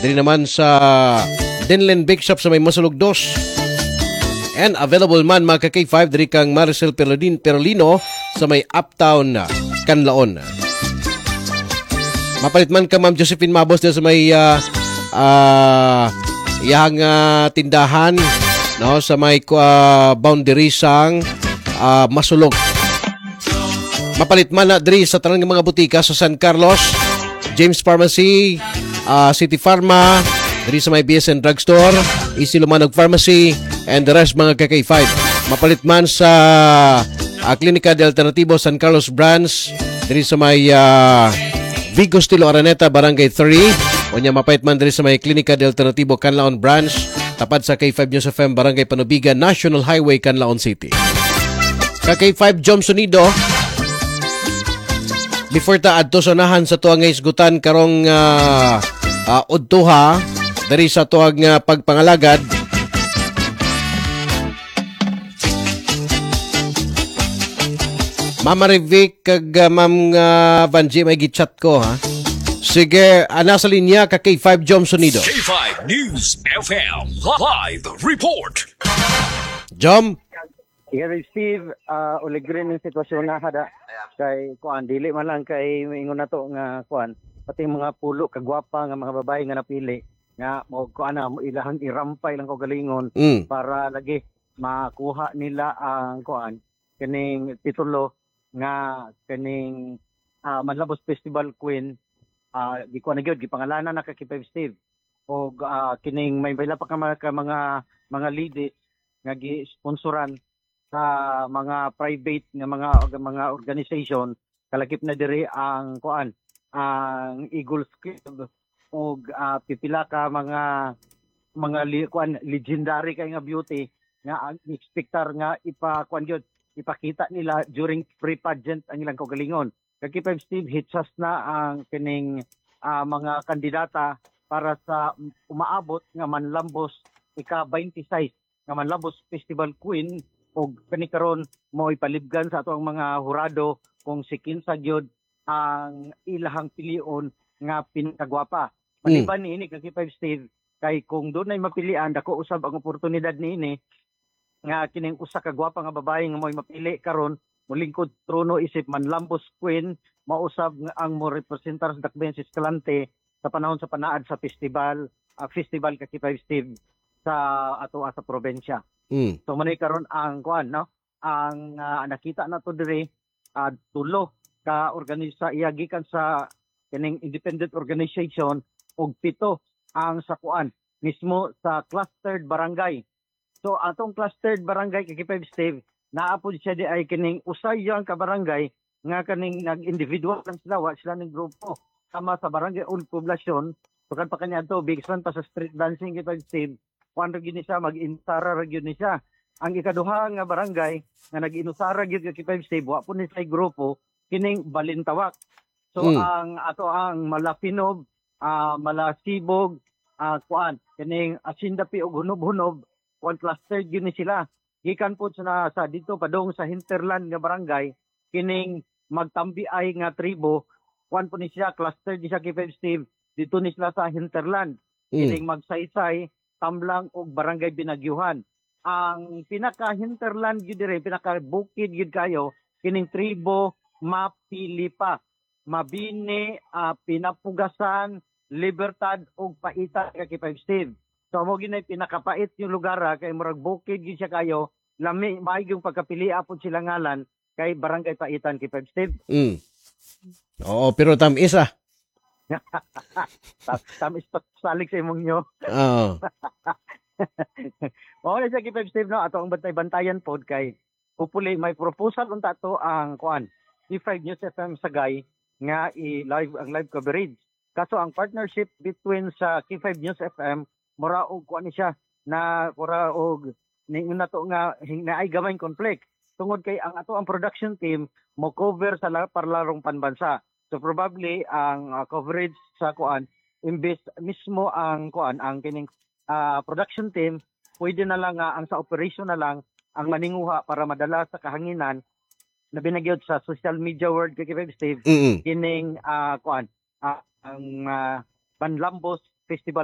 Diri naman sa Dinlen Bake Shop sa may Masulog 2. And available man mga ka-K5 diri kang Maricel Perolino sa may Uptown Canlaon. Mapalit man ka Ma'am Josephine Mabos sa may iyang tindahan no sa may boundary sang Masulog. Mapalit man na diri sa tanang mga butika sa San Carlos, James Pharmacy, City Pharma, diri sa may BSN Drugstore, Isilumanog Pharmacy, and the rest mga ka-K5. Mapalit man sa Klinika de Alternativo San Carlos Branch, diri sa may Vigo Stilo Araneta, Barangay 3. Unya mapalit man diri sa may Klinika de Alternativo Canlaon Branch, tapat sa K5 News FM, Barangay Panubigan, National Highway, Canlaon City. Ka-K5 Jom Sonido, before ta adto sa unahan sa tuwang isgutan karong udtuha dari sa tuwang pagpangalagad, Mama Revic kag Ma'am Vanji may gichat ko ha. Sige, nasa linya ka K5 Jom Sonido. K5 News FM Live Report. Jom. Sige, Steve, uligrin yung sitwasyon na kada kay kuan dili man lang kay ingon nato nga kuan pati mga pulo kagwapa nga mga babae nga napili nga mo kuan mo ilahang irampay lang ko galingon para lagi makuha nila ang kuan kining titulo nga kining Manlabos Festival Queen di ko na gyud gipangalanan na kay K5 Steve o kining may bayla pa ka mga ladies nga gi-sponsoran sa mga private nga mga organization kalakip na diri ang kuan ang Eagles Club o pipila ka mga kuan legendary kay nga beauty nga ang expectar nga ipakita nila during pre-pageant ang ilang kaugalingon. Kay K5 Steve hitchas na ang kining mga kandidata para sa umaabot nga Manlambos ika-26 nga Manlambos Festival Queen o kanikaron mo ipalibgan sa ato ang mga hurado kung si kinsa gyud ang ilahang pilion nga pinakagwapa. Maliban niini kay K5 Steve kay kung doon ay mapilian dako usab ang oportunidad niini nga kining usa ka gwapa nga babae nga mo'y mapili karon mulingkod trono isip Manlambos Queen mausab nga ang mo representar sa Dakbayan sa Escalante sa panahon sa panaad sa festival kay K5 Steve sa ato sa probinsya. So manay karon ang kuan no ang nakita nato diri tulo ka organisa gikan sa kining independent organization og 7 ang sa kuan mismo sa clustered barangay. So atong clustered barangay kay K5 Steve naapod siya di ay kining usay yang ka barangay nga kaning nag-individual lang sila wa sila ning grupo sama sa barangay old poblasyon pagkan pa kanya to big fan pa sa street dancing K5 Steve kuan ra gyud siya mag-insara ra gyud ni siya. Ang ikaduha nga barangay nga nag-inusara gyud kay K5 Steve wa po ni say grupo kining Balintawak. So ang ato ang Malapinob, Malasibog, kuan kining Asindapi ug Hunob-Hunob kuan cluster gyud ni sila. Gikan po sa dito padong sa hinterland nga barangay kining Magtambiay nga tribo kuan po ni siya cluster di siya K5 Steve dito ni sila sa hinterland. Kining Magsaysay, Tamlang ug Barangay Binagyuhan. Ang pinaka-hinterland gyud dire, pinaka-bukid gyud kayo kining tribo Mapilipa, Mabini, Pinapugasan, Libertad ug Paita kay K5 Steve. So mo ginay pinakapait yung lugar kay murag bukid gyud siya kayo, lami maayong pagkapili apod sila ngalan kay Barangay Paitan K5 Steve. Oo, pero tamis Tamis salig sa imong nyo. Oo. Mao sa K5 Steve no ato ang bantay-bantayan pod kay hopefully may proposal unta to ang kuan K5 News FM Sagay nga live coverage. Kaso ang partnership between sa K5 News FM mura og kuan ni siya na mura og ningon nato nga naay gamay conflict tungod kay ang ato ang production team mo cover sa parlarong panbansa. So probably ang coverage sa kuan imbes mismo ang kuan ang kining production team pwede na lang ang sa operation na lang ang maninguha para madala sa kahanginan na binagyod sa social media world kay K5 Steve kining kuan ang Manlambos Festival